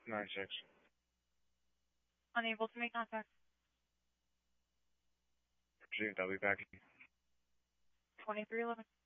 9-6. Unable to make contact. Pursuit, I'll be back. 2311.